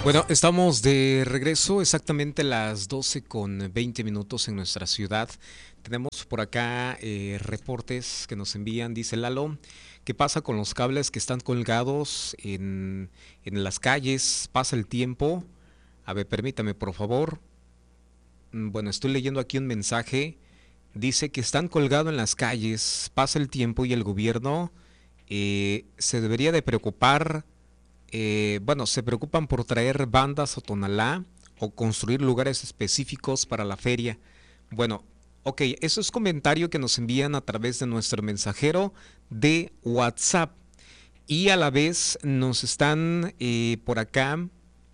Bueno, estamos de regreso exactamente las 12:20 en nuestra ciudad. Tenemos por acá reportes que nos envían, dice Lalo. ¿Qué pasa con los cables que están colgados en las calles? ¿Pasa el tiempo? A ver, permítame, por favor. Bueno, estoy leyendo aquí un mensaje. Dice que están colgados en las calles, pasa el tiempo y el gobierno se debería de preocupar. Bueno, se preocupan por traer bandas a Tonalá o construir lugares específicos para la feria. Bueno, ok, eso es comentario que nos envían a través de nuestro mensajero de WhatsApp. Y a la vez nos están por acá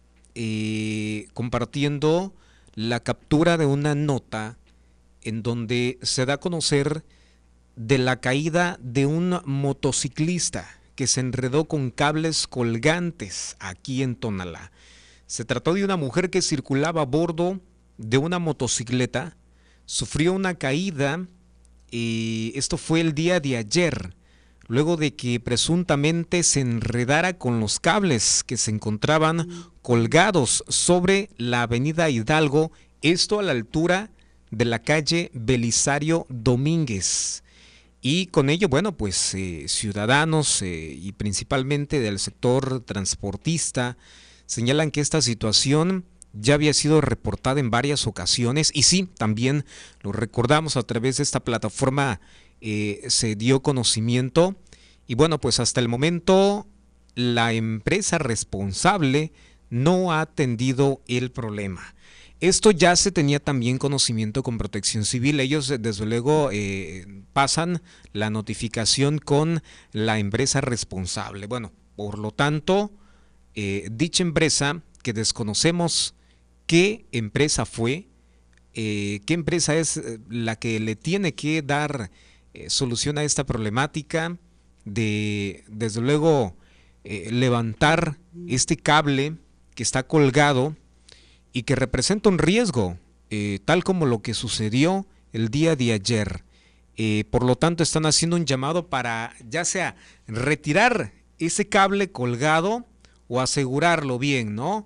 compartiendo la captura de una nota en donde se da a conocer de la caída de un motociclista que se enredó con cables colgantes aquí en Tonalá. Se trató de una mujer que circulaba a bordo de una motocicleta, sufrió una caída y esto fue el día de ayer, luego de que presuntamente se enredara con los cables que se encontraban colgados sobre la avenida Hidalgo, esto a la altura de la calle Belisario Domínguez. Y con ello, bueno, pues ciudadanos y principalmente del sector transportista señalan que esta situación ya había sido reportada en varias ocasiones y sí, también lo recordamos a través de esta plataforma se dio conocimiento y bueno, pues hasta el momento la empresa responsable no ha atendido el problema. Esto ya se tenía también conocimiento con Protección Civil. Ellos desde luego pasan la notificación con la empresa responsable. Bueno, por lo tanto, dicha empresa, que desconocemos qué empresa fue, qué empresa es la que le tiene que dar solución a esta problemática de, desde luego, levantar este cable que está colgado y que representa un riesgo, tal como lo que sucedió el día de ayer. Por lo tanto, están haciendo un llamado para ya sea retirar ese cable colgado o asegurarlo bien, ¿no?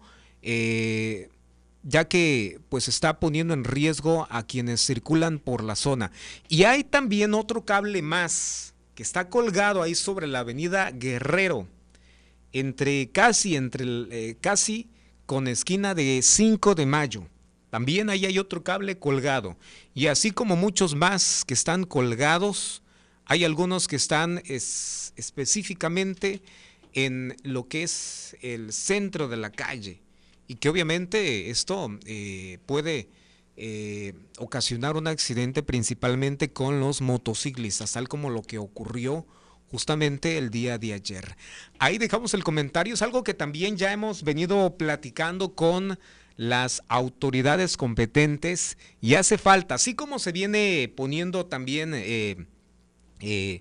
Ya que pues está poniendo en riesgo a quienes circulan por la zona. Y hay también otro cable más que está colgado ahí sobre la avenida Guerrero, casi con esquina de 5 de mayo. También ahí hay otro cable colgado. Y así como muchos más que están colgados, hay algunos que están específicamente en lo que es el centro de la calle. Y que obviamente esto puede ocasionar un accidente principalmente con los motociclistas, tal como lo que ocurrió justamente el día de ayer. Ahí dejamos el comentario, es algo que también ya hemos venido platicando con las autoridades competentes y hace falta, así como se viene poniendo también, eh,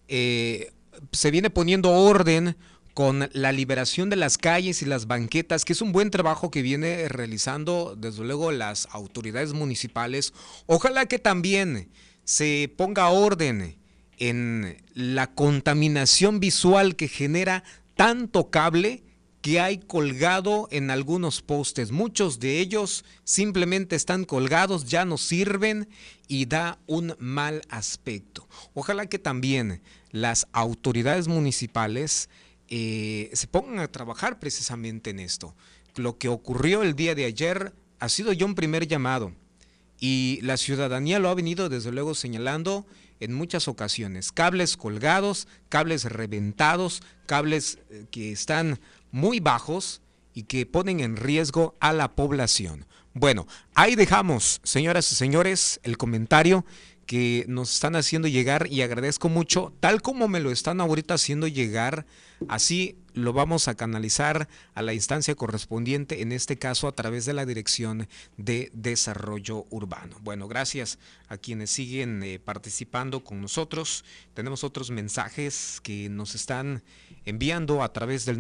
se viene poniendo orden con la liberación de las calles y las banquetas, que es un buen trabajo que viene realizando desde luego las autoridades municipales. Ojalá que también se ponga orden en la contaminación visual que genera tanto cable que hay colgado en algunos postes. Muchos de ellos simplemente están colgados, ya no sirven y da un mal aspecto. Ojalá que también las autoridades municipales se pongan a trabajar precisamente en esto. Lo que ocurrió el día de ayer ha sido ya un primer llamado y la ciudadanía lo ha venido desde luego señalando en muchas ocasiones. Cables colgados, cables reventados, cables que están muy bajos y que ponen en riesgo a la población. Bueno, ahí dejamos, señoras y señores, el comentario que nos están haciendo llegar y agradezco mucho, tal como me lo están ahorita haciendo llegar, así lo vamos a canalizar a la instancia correspondiente, en este caso a través de la Dirección de Desarrollo Urbano. Bueno, gracias a quienes siguen participando con nosotros. Tenemos otros mensajes que nos están enviando a través del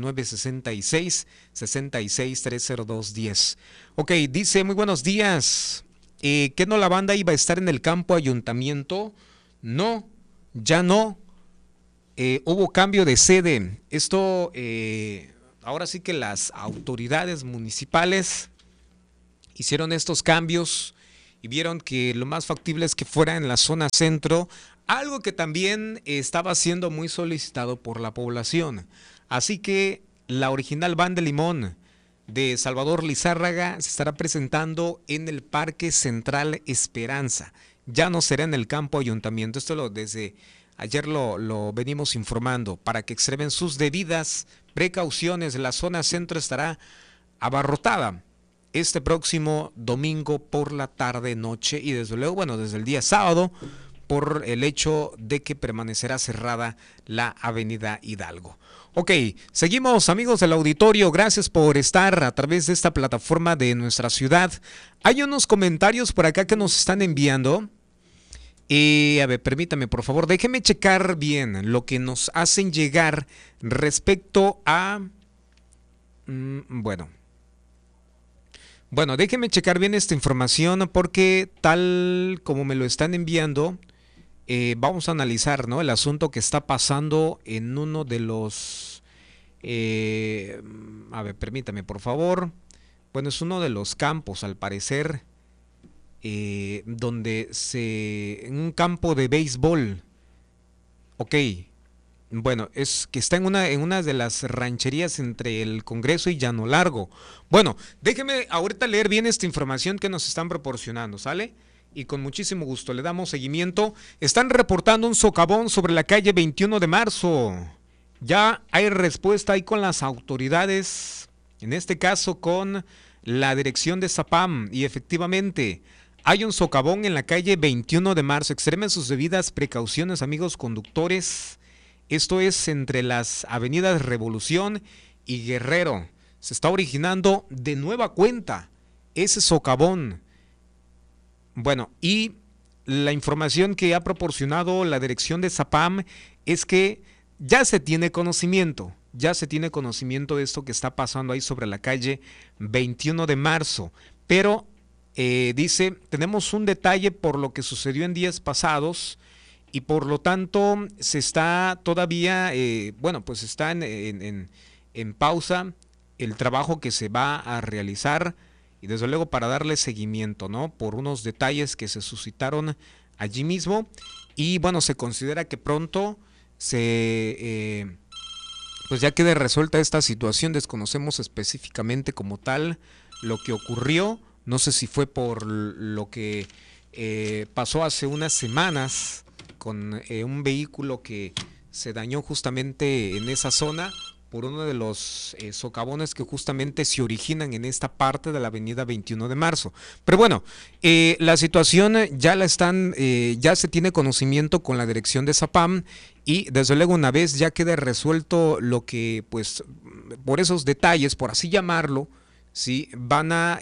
966-66-302-10. Ok, dice, muy buenos días. ¿Que no la banda iba a estar en el campo ayuntamiento? No, ya no. Hubo cambio de sede. Esto ahora sí que las autoridades municipales hicieron estos cambios y vieron que lo más factible es que fuera en la zona centro, algo que también estaba siendo muy solicitado por la población. Así que la original Banda Limón de Salvador Lizárraga se estará presentando en el Parque Central Esperanza. Ya no será en el campo ayuntamiento. Desde ayer lo venimos informando para que extremen sus debidas precauciones. La zona centro estará abarrotada este próximo domingo por la tarde-noche y desde luego, bueno, desde el día sábado por el hecho de que permanecerá cerrada la avenida Hidalgo. Ok, seguimos amigos del auditorio, gracias por estar a través de esta plataforma de nuestra ciudad. Hay unos comentarios por acá que nos están enviando. A ver, permítame por favor, déjeme checar bien lo que nos hacen llegar respecto a... Bueno, déjeme checar bien esta información porque tal como me lo están enviando, vamos a analizar, ¿no?, el asunto que está pasando en uno de los... a ver, permítame por favor. Bueno, es uno de los campos, al parecer, donde en un campo de béisbol. Ok. Bueno, es que está en una de las rancherías entre el Congreso y Llano Largo. Bueno, déjeme ahorita leer bien esta información que nos están proporcionando, ¿sale? Y con muchísimo gusto le damos seguimiento. Están reportando un socavón sobre la calle 21 de marzo. Ya hay respuesta ahí con las autoridades, en este caso con la dirección de Zapam, y efectivamente hay un socavón en la calle 21 de marzo. Extremen sus debidas precauciones, amigos conductores. Esto es entre las avenidas Revolución y Guerrero. Se está originando de nueva cuenta ese socavón. Bueno, y la información que ha proporcionado la dirección de Zapam es que ya se tiene conocimiento de esto que está pasando ahí sobre la calle 21 de marzo. Pero dice, tenemos un detalle por lo que sucedió en días pasados, y por lo tanto se está todavía, pues está en pausa el trabajo que se va a realizar, y desde luego para darle seguimiento, ¿no?, por unos detalles que se suscitaron allí mismo, y bueno, se considera que pronto pues ya quede resuelta esta situación. Desconocemos específicamente como tal lo que ocurrió, no sé si fue por lo que pasó hace unas semanas con un vehículo que se dañó justamente en esa zona por uno de los socavones que justamente se originan en esta parte de la avenida 21 de marzo. Pero bueno, la situación ya se tiene conocimiento con la dirección de Zapam, y desde luego una vez ya quede resuelto lo que, pues, por esos detalles, por así llamarlo, ¿sí?, van a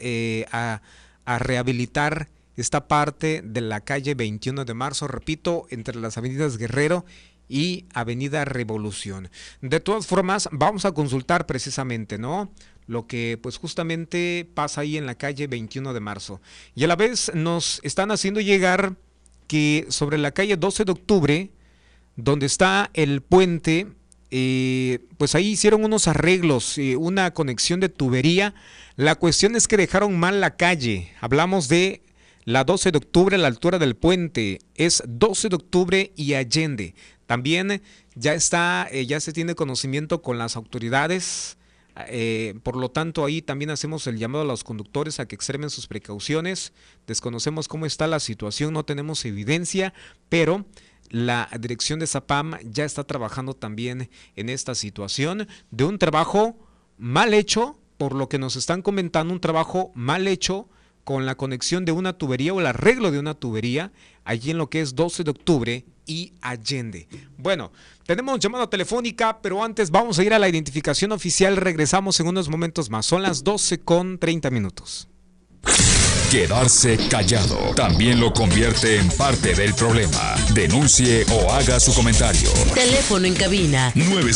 rehabilitar esta parte de la calle 21 de marzo, repito, entre las avenidas Guerrero y avenida Revolución. De todas formas, vamos a consultar precisamente, ¿no?, lo que pues justamente pasa ahí en la calle 21 de marzo. Y a la vez nos están haciendo llegar que sobre la calle 12 de octubre, donde está el puente, pues ahí hicieron unos arreglos, una conexión de tubería. La cuestión es que dejaron mal la calle. Hablamos de la 12 de octubre a la altura del puente, es 12 de octubre y Allende. También ya se tiene conocimiento con las autoridades, por lo tanto ahí también hacemos el llamado a los conductores a que extremen sus precauciones. Desconocemos cómo está la situación, no tenemos evidencia, pero la dirección de Zapam ya está trabajando también en esta situación de un trabajo mal hecho, por lo que nos están comentando, un trabajo mal hecho con la conexión de una tubería o el arreglo de una tubería allí en lo que es 12 de octubre y Allende. Bueno, tenemos llamada telefónica, pero antes vamos a ir a la identificación oficial. Regresamos en unos momentos más. Son las 12:30. Quedarse callado también lo convierte en parte del problema. Denuncie o haga su comentario. Teléfono en cabina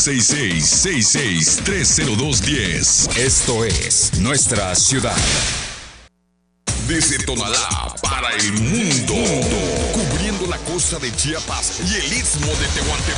966-66-30210. Esto es Nuestra Ciudad. Desde Tonalá para el mundo, cubriendo la costa de Chiapas y el istmo de Tehuantepec.